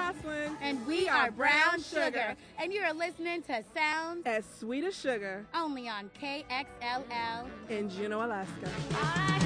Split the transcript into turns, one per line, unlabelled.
Jocelyn.
And we are Brown Sugar. And you're listening to Sounds
as Sweet as Sugar.
Only on KXLL
in Juneau, Alaska.